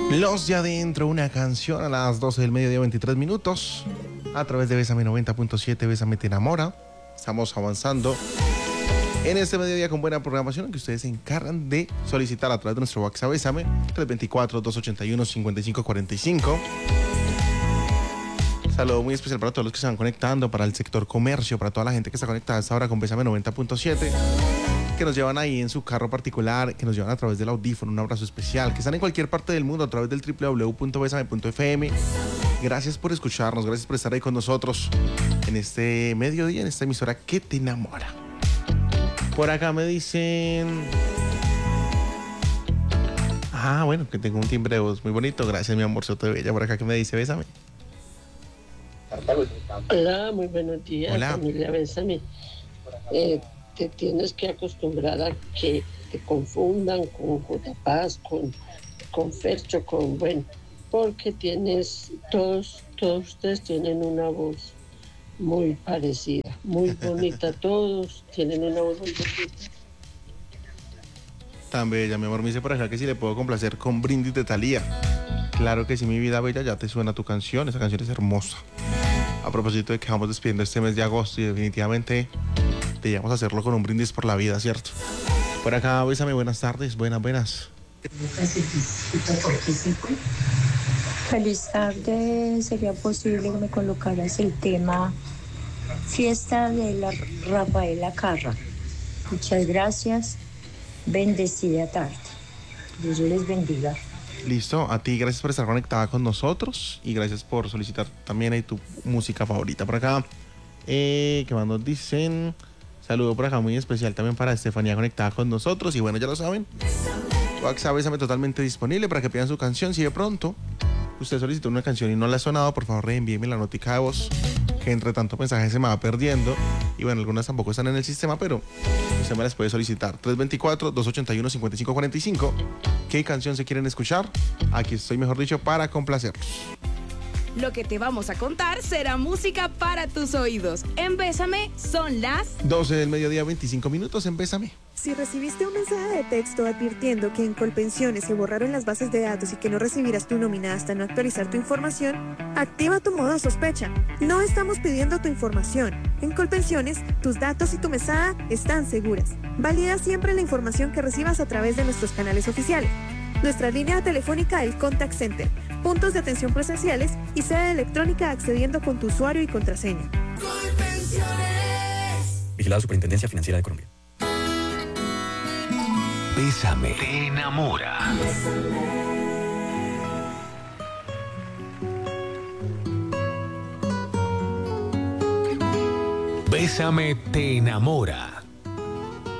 Los de adentro, una canción a las 12 del mediodía, 23 minutos. A través de Bésame 90.7, Bésame te enamora. Estamos avanzando en este mediodía con buena programación que ustedes se encargan de solicitar a través de nuestro WhatsApp Bésame 324-281-5545. Saludo muy especial para todos los que se van conectando, para el sector comercio, para toda la gente que está conectada a esta hora con Bésame 90.7, que nos llevan ahí en su carro particular, que nos llevan a través del audífono. Un abrazo especial, que están en cualquier parte del mundo a través del www.besame.fm. Gracias por escucharnos, gracias por estar ahí con nosotros en este mediodía, en esta emisora que te enamora. Por acá me dicen... bueno, que tengo un timbre de voz muy bonito. Gracias, mi amorzote bella. Por acá que me dice, Bésame. Hola, muy buenos días. Hola. Familia Bésame. Te tienes que acostumbrar a que te confundan con J. Paz, con Fercho, porque todos ustedes tienen una voz muy parecida, muy bonita, todos tienen una voz muy bonita. Tan bella, mi amor, me dice por acá que si le puedo complacer con Brindis de Thalía. Claro que sí, mi vida bella, ya te suena tu canción, esa canción es hermosa. A propósito de que vamos despidiendo este mes de agosto y definitivamente debíamos hacerlo con un brindis por la vida, ¿cierto? Por acá, Bésame, buenas tardes, buenas. Feliz tarde, ¿sería posible que me colocaras el tema Fiesta de la Rafaela Carrà? Muchas gracias, bendecida tarde. Dios les bendiga. Listo, a ti gracias por estar conectada con nosotros y gracias por solicitar también ahí tu música favorita. Por acá, ¿qué más nos dicen? Saludo por acá muy especial también para Estefanía conectada con nosotros. Y bueno, ya lo saben, WhatsApp Bésame totalmente disponible para que pidan su canción. Si de pronto usted solicitó una canción y no la ha sonado, por favor reenvíeme la notica de voz, que entre tanto mensaje se me va perdiendo. Y bueno, algunas tampoco están en el sistema, pero usted me las puede solicitar. 324-281-5545. ¿Qué canción se quieren escuchar? Aquí estoy, mejor dicho, para complacerlos. Lo que te vamos a contar será música para tus oídos. En Bésame son las 12 del mediodía, 25 minutos en Bésame. Si recibiste un mensaje de texto advirtiendo que en Colpensiones se borraron las bases de datos y que no recibirás tu nómina hasta no actualizar tu información, activa tu modo sospecha. No estamos pidiendo tu información. En Colpensiones, tus datos y tu mesada están seguras. Valida siempre la información que recibas a través de nuestros canales oficiales. Nuestra línea telefónica, el Contact Center, puntos de atención presenciales y sede electrónica accediendo con tu usuario y contraseña. Colpensiones. Vigilada Superintendencia Financiera de Colombia. Bésame te enamora. Bésame te enamora.